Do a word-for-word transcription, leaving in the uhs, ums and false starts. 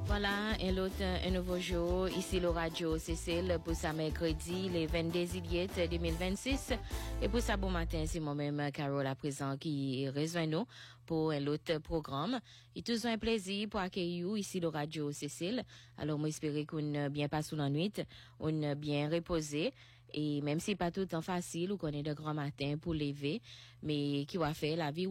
Voilà, un autre, un nouveau jour, ici le radio Cécile pour sa mercredi, le vingt-deux juillet deux mille vingt-six. Et pour ça, bon matin, c'est moi-même, Carole, à présent, qui rejoint nous pour un autre programme. Et toujours un plaisir pour accueillir ici le radio Cécile. Alors, moi, j'espère qu'on bien passe la nuit, on bien reposé. Et même si pas tout le temps facile, on connaît de grands matins pour lever, mais qui va faire la vie